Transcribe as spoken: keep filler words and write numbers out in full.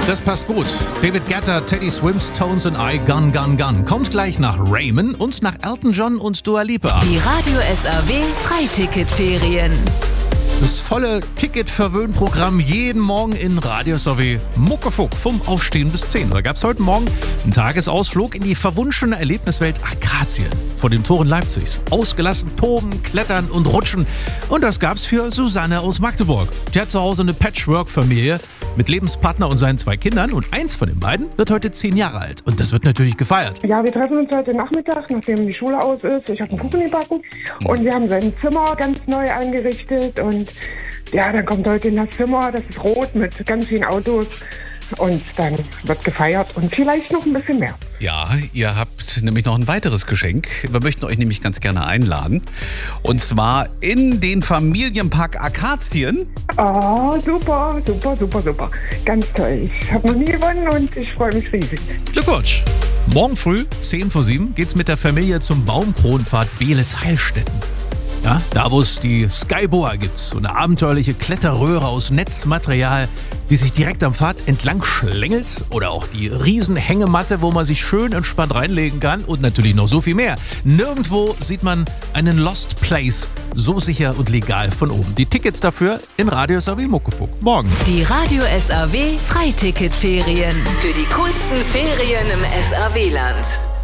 Das passt gut. David Guetta, Teddy Swims, Tones and I, Gun, Gun, Gun. Kommt gleich nach Raymond und nach Elton John und Dua Lipa. Die Radio S R W Freiticketferien. Das volle Ticket-Verwöhn-Programm jeden Morgen in Radio S R W Muckefuck vom Aufstehen bis zehn. Da gab es heute Morgen einen Tagesausflug in die verwunschene Erlebniswelt Akazien vor den Toren Leipzigs. Ausgelassen toben, klettern und rutschen. Und das gab's für Susanne aus Magdeburg. Die hat zu Hause eine Patchwork-Familie mit Lebenspartner und seinen zwei Kindern. Und eins von den beiden wird heute zehn Jahre alt. Und das wird natürlich gefeiert. Ja, wir treffen uns heute Nachmittag, nachdem die Schule aus ist. Ich habe einen Kuchen gebacken und wir haben sein Zimmer ganz neu eingerichtet. Und ja, dann kommt heute in das Zimmer, das ist rot mit ganz vielen Autos. Und dann wird gefeiert und vielleicht noch ein bisschen mehr. Ja, ihr habt nämlich noch ein weiteres Geschenk. Wir möchten euch nämlich ganz gerne einladen. Und zwar in den Familienpark Akazien. Oh, super, super, super, super. Ganz toll. Ich habe noch nie gewonnen und ich freue mich riesig. Glückwunsch! Morgen früh, zehn vor sieben, geht's mit der Familie zum Baumkronpfad Beelitz-Heilstätten. Ja, da wo es die Skyboa gibt, so eine abenteuerliche Kletterröhre aus Netzmaterial, die sich direkt am Pfad entlang schlängelt, oder auch die Riesenhängematte, wo man sich schön entspannt reinlegen kann, und natürlich noch so viel mehr. Nirgendwo sieht man einen Lost Place so sicher und legal von oben. Die Tickets dafür in Radio S R W Muckefuck. Morgen. Die Radio S R W Freiticketferien. Für die coolsten Ferien im S R W-Land.